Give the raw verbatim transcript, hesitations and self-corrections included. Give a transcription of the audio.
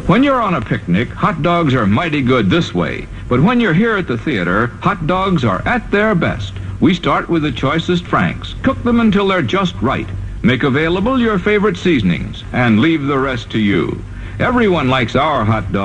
When you're on a picnic, hot dogs are mighty good this way. But when you're here at the theater, hot dogs are at their best. We start with the choicest Franks, cook them until they're just right, make available your favorite seasonings, and leave the rest to you. Everyone likes our hot dogs.